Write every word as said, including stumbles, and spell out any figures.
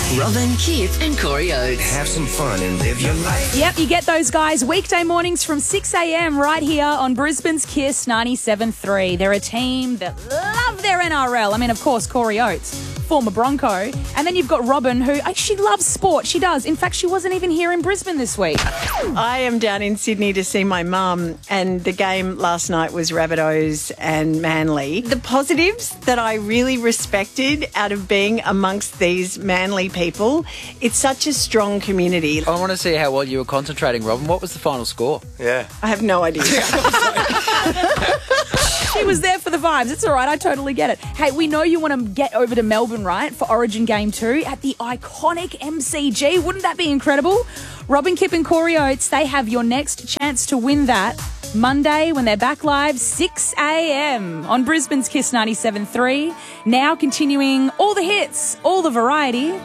Robin, Kip and Corey Oates. Have some fun and live your life. Yep, you get those guys weekday mornings from six a.m. right here on Brisbane's Kiss ninety-seven point three. They're a team that love their N R L. I mean, of course, Corey Oates, former Bronco. And then you've got Robin, who, she loves sport. She does. In fact, she wasn't even here in Brisbane this week. I am down in Sydney to see my mum, and the game last night was Rabbitohs and Manly. The positives that I really respected out of being amongst these Manly people, it's such a strong community. I want to see how well you were concentrating, Robin. What was the final score? Yeah. I have no idea. She was there for the vibes. It's all right. I totally get it. Hey, we know you want to get over to Melbourne, right, for Origin Game two at the iconic M C G. Wouldn't that be incredible? Robin, Kip and Corey Oates, they have your next chance to win that Monday when they're back live, six a.m. on Brisbane's Kiss ninety-seven point three. Now continuing all the hits, all the variety.